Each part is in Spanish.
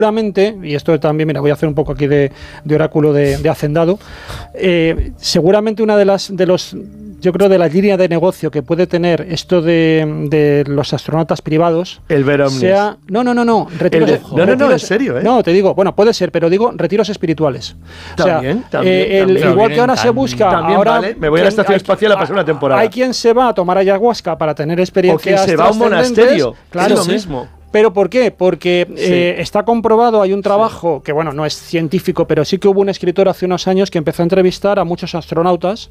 Seguramente, y esto también, mira, voy a hacer un poco aquí de oráculo de hacendado, seguramente una de las líneas de negocio que puede tener esto de los astronautas privados, el ver ovnis. sea, no, en serio, ¿eh? No, te digo, bueno, puede ser, pero digo retiros espirituales. También. Igual que ahora se busca, ahora vale, me voy a la estación espacial a pasar una temporada. Hay quien se va a tomar ayahuasca para tener experiencias, o quien se va a un monasterio, claro, es lo mismo. ¿Pero por qué? Porque está comprobado, hay un trabajo que, bueno, no es científico, pero sí que hubo un escritor hace unos años que empezó a entrevistar a muchos astronautas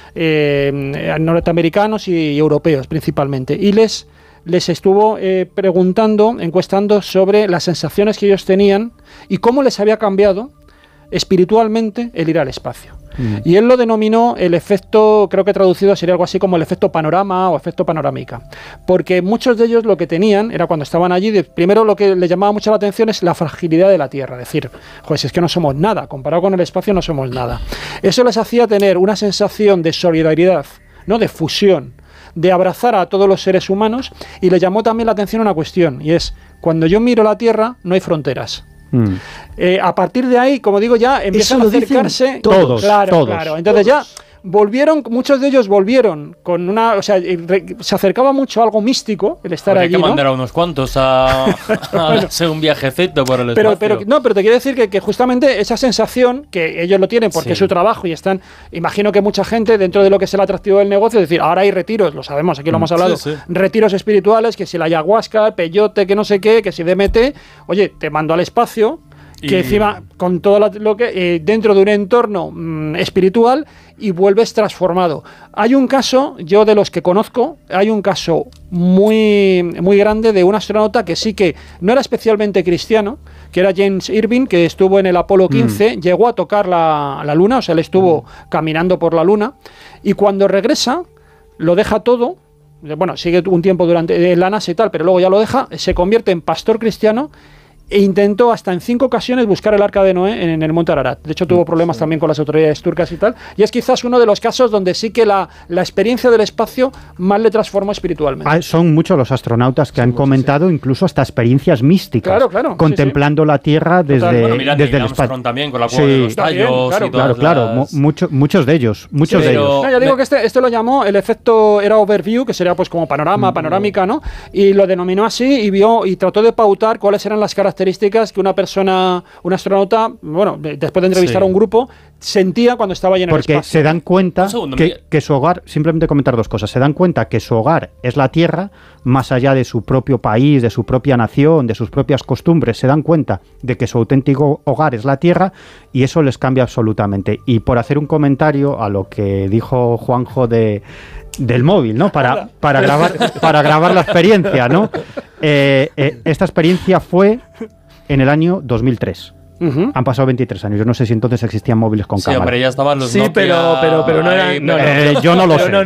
norteamericanos y europeos principalmente, y les estuvo encuestando sobre las sensaciones que ellos tenían y cómo les había cambiado espiritualmente el ir al espacio. Y él lo denominó el efecto, creo que traducido sería algo así como el efecto panorama o efecto panorámica, porque muchos de ellos lo que tenían era cuando estaban allí, primero lo que les llamaba mucho la atención es la fragilidad de la Tierra, es decir, joder, si es que no somos nada, comparado con el espacio no somos nada. Eso les hacía tener una sensación de solidaridad, ¿no?, de fusión, de abrazar a todos los seres humanos, y le llamó también la atención una cuestión, y es, cuando yo miro la Tierra no hay fronteras. A partir de ahí, como digo, ya empiezan a acercarse todos. Claro. Entonces ya volvieron, muchos de ellos volvieron con una, o sea, se acercaba mucho a algo místico el estar allí, hay que mandar a unos cuantos a hacer un viajecito por el espacio. Pero te quiero decir que justamente esa sensación que ellos lo tienen porque es su trabajo y están, imagino que mucha gente dentro de lo que es el atractivo del negocio, es decir, ahora hay retiros, lo sabemos, aquí lo hemos hablado, retiros espirituales, que si la ayahuasca, el peyote, que no sé qué, que si DMT, oye, te mando al espacio, que encima con todo lo que dentro de un entorno espiritual, y vuelves transformado. Hay un caso, yo de los que conozco, hay un caso muy, muy grande de un astronauta que sí que no era especialmente cristiano, que era James Irving, que estuvo en el Apolo 15, llegó a tocar la Luna, o sea, él estuvo caminando por la Luna, y cuando regresa, lo deja todo, bueno, sigue un tiempo durante la NASA y tal, pero luego ya lo deja, se convierte en pastor cristiano, e intentó hasta en 5 ocasiones buscar el Arca de Noé en el Monte Ararat. De hecho, tuvo problemas también con las autoridades turcas y tal. Y es quizás uno de los casos donde sí que la experiencia del espacio más le transformó espiritualmente. Son muchos los astronautas que han comentado incluso hasta experiencias místicas. Claro. Contemplando la Tierra desde el espacio. También con la cueva de los tallos. Claro. Muchos de ellos. No, ya digo que este lo llamó, el efecto era overview, que sería pues como panorámica, ¿no? Y lo denominó así y vio y trató de pautar cuáles eran las características que un astronauta, bueno, después de entrevistar a un grupo, sentía cuando estaba allí en el espacio. Porque se dan cuenta que su hogar, simplemente comentar 2 cosas, se dan cuenta que su hogar es la Tierra, más allá de su propio país, de su propia nación, de sus propias costumbres, se dan cuenta de que su auténtico hogar es la Tierra, y eso les cambia absolutamente. Y por hacer un comentario a lo que dijo Juanjo del móvil, ¿no? Para grabar la experiencia, ¿no? Esta experiencia fue en el año 2003. Han pasado 23 años. Yo no sé si entonces existían móviles con cámara. Sí, hombre, ya estaban los Nokia. pero no eran... yo no lo sé.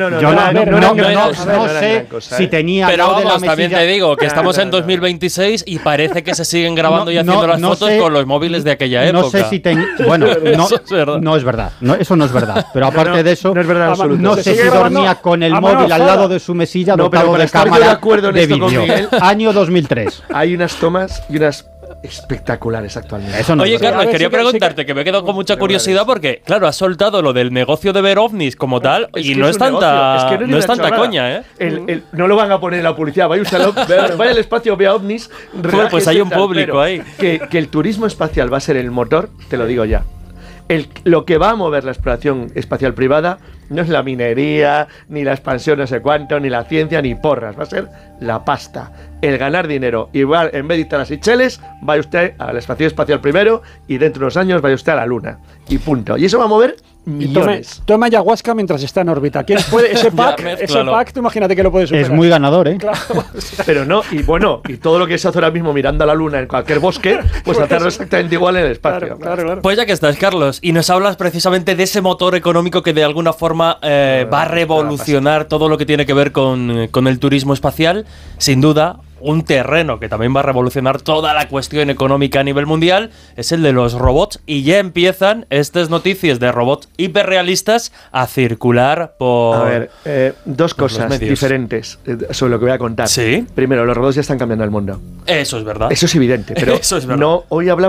No sé si tenía... Pero vamos, también te digo que estamos en 2026 y parece que se siguen grabando y haciendo las fotos con los móviles de aquella época. No sé si bueno, no es verdad. Eso no es verdad. Pero aparte de eso, no es verdad absoluto. No sé si dormía con el móvil al lado de su mesilla dotado de cámara de vídeo. Año 2003. Hay unas tomas y unas espectaculares actualmente. Oye, Carlos, quería preguntarte, que me he quedado con mucha curiosidad porque, claro, has soltado lo del negocio de ver ovnis como tal, y no es tanta coña, ¿eh? No lo van a poner en la publicidad. Vaya al espacio, vea ovnis. Pues hay un público ahí. Que el turismo espacial va a ser el motor, te lo digo ya. Lo que va a mover la exploración espacial privada no es la minería, ni la expansión no sé cuánto, ni la ciencia, ni porras. Va a ser la pasta, el ganar dinero. Igual, en vez de estar a Seychelles, vaya usted a la estación espacial primero y dentro de unos años vaya usted a la Luna. Y punto. Y eso va a mover millones. Toma ayahuasca mientras está en órbita. ¿Quién puede? Ese pack, tú imagínate que lo puedes superar. Es muy ganador, ¿eh? Claro. Pero no, y bueno, y todo lo que se hace ahora mismo mirando a la Luna en cualquier bosque, pues hacerlo exactamente igual en el espacio. Claro. Pues ya que estás, Carlos, y nos hablas precisamente de ese motor económico que de alguna forma va a revolucionar todo lo que tiene que ver con el turismo espacial, sin duda, un terreno que también va a revolucionar toda la cuestión económica a nivel mundial es el de los robots, y ya empiezan estas noticias de robots hiperrealistas a circular por... A ver, dos cosas diferentes sobre lo que voy a contar. ¿Sí? Primero, los robots ya están cambiando el mundo. Eso es verdad. Eso es evidente, pero Eso es verdad. no, hoy hablamos